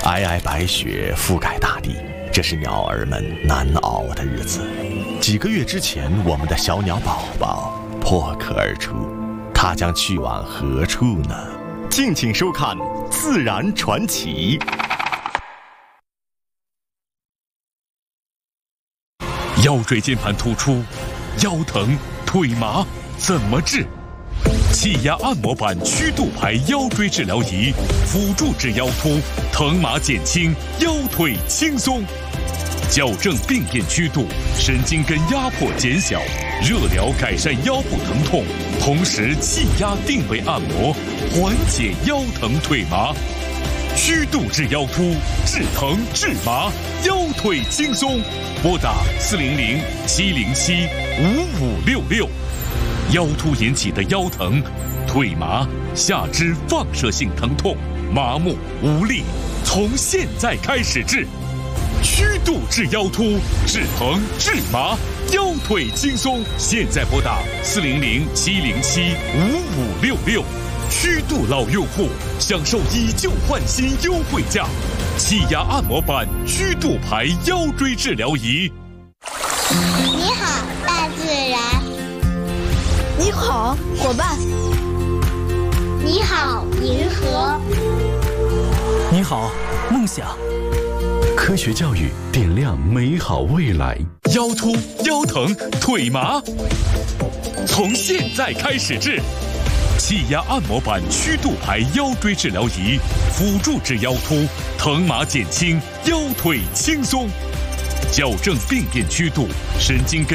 皑皑白雪覆盖大地，这是鸟儿们难熬的日子。几个月之前，我们的小鸟宝宝破壳而出，它将去往何处呢？敬请收看《自然传奇》。 腰椎间盘突出，腰疼、腿麻怎么治？气压按摩板曲度排腰椎治疗仪，辅助治腰突，疼麻减轻，腰腿轻松。矫正病变曲度，神经根压迫减小，热疗改善腰部疼痛，同时气压定位按摩，缓解腰疼腿麻。曲度治腰突，治疼治麻，腰腿轻松。拨打400-707-5566。腰突引起的腰疼、腿麻、下肢放射性疼痛、麻木无力，从现在开始治。曲度治腰突，治疼治麻，腰腿轻松。现在拨打400-707-5566。曲度老用户享受以旧换新优惠价，气压按摩板曲度排腰椎治疗仪。 你好，大自然。 你好，伙伴。 你好，银河。 你好，梦想。 科学教育点亮美好未来。 腰突、腰疼、腿麻，从现在开始治。气压按摩板曲度排腰椎治疗仪，辅助治腰突，疼麻减轻，腰腿轻松。矫正病变曲度，神经根